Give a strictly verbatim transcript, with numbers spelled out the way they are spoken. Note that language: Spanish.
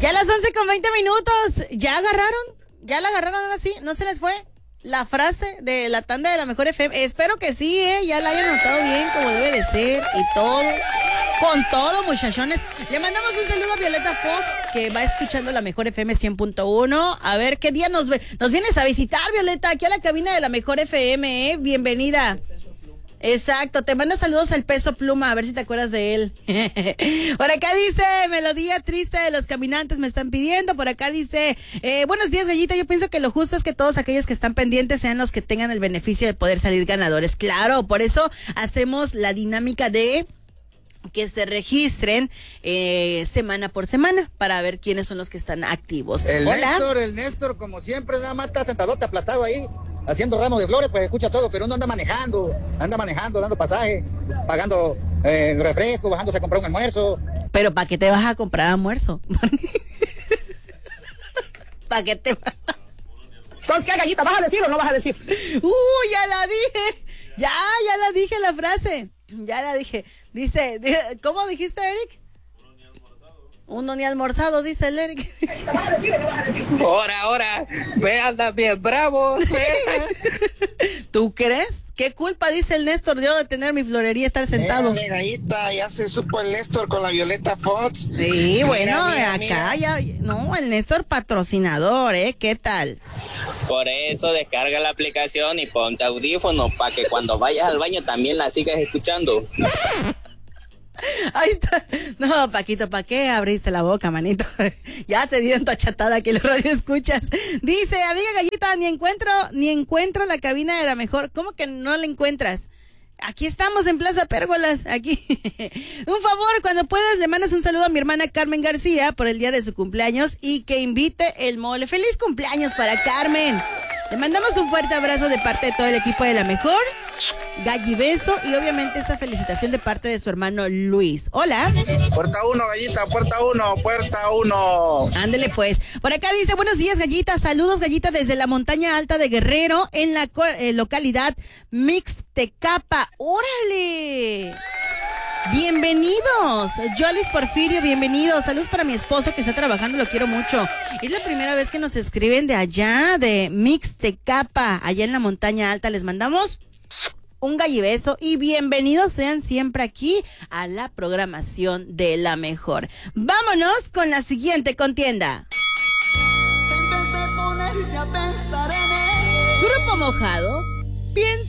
Ya a las once con veinte minutos. ¿Ya agarraron? ¿Ya la agarraron ahora sí? ¿No se les fue la frase de la tanda de la mejor F M? Espero que sí, ¿eh? Ya la hayan notado bien como debe de ser y todo. Con todo, muchachones. Le mandamos un saludo a Violeta Fox, que va escuchando la mejor F M cien punto uno. A ver qué día nos, ve, nos vienes a visitar, Violeta, aquí a la cabina de la mejor F M, ¿eh? Bienvenida. Exacto, te manda saludos al Peso Pluma, a ver si te acuerdas de él. Por acá dice, melodía triste de los caminantes me están pidiendo. Por acá dice, eh, buenos días, Gallita, yo pienso que lo justo es que todos aquellos que están pendientes sean los que tengan el beneficio de poder salir ganadores. Claro, por eso hacemos la dinámica de que se registren eh, semana por semana para ver quiénes son los que están activos. El Hola. Néstor, el Néstor, como siempre, nada más está sentadote, aplastado ahí, haciendo ramos de flores, pues escucha todo, pero uno anda manejando, anda manejando, dando pasaje, pagando eh, refresco, bajándose a comprar un almuerzo. Pero ¿para qué te vas a comprar almuerzo? ¿Para qué te vas? Entonces, ¿qué, Gallita? ¿Vas a decir o no vas a decir? ¡Uh, ya la dije! Ya, ya la dije la frase. Ya la dije. Dice, ¿cómo dijiste, Eric? Uno ni almorzado, dice el Eric. ¿Vas a decir o no vas a decir? Ahora, ahora, ve, anda bien bravo. ¿Tú crees? ¿Qué culpa, dice el Néstor, yo de tener mi florería, estar sentado? Mira, Gallita, ya se supo el Néstor con la Violeta Fox. Sí, Mira, bueno, mira, acá mira. ya, no, el Néstor patrocinador, ¿eh? ¿Qué tal? Por eso descarga la aplicación y ponte audífonos para que cuando vayas al baño también la sigas escuchando. Ahí está. No, Paquito, ¿para qué abriste la boca, manito? Ya te dieron tu achatada que el radio escuchas. Dice, amiga Gallita, ni encuentro, ni encuentro la cabina de la mejor. ¿Cómo que no la encuentras? Aquí estamos en Plaza Pérgolas, aquí. Un favor, cuando puedas, le mandas un saludo a mi hermana Carmen García por el día de su cumpleaños y que invite el mole. ¡Feliz cumpleaños para Carmen! Le mandamos un fuerte abrazo de parte de todo el equipo de la mejor. Galli beso y obviamente esta felicitación de parte de su hermano Luis. Hola. Puerta uno, Gallita, puerta uno, puerta uno. Ándele pues. Por acá dice, buenos días, Gallita. Saludos, Gallita, desde la montaña alta de Guerrero, en la co- eh, localidad Mixtecapa. ¡Órale! Bienvenidos. Yolis Porfirio, bienvenidos. Saludos para mi esposo que está trabajando, lo quiero mucho. Es la primera vez que nos escriben de allá, de Mixtecapa, allá en la montaña alta. Les mandamos un gallibeso y bienvenidos sean siempre aquí a la programación de la mejor. Vámonos con la siguiente contienda. En vez de ponerte a pensar en él. Grupo Mojado, piensa.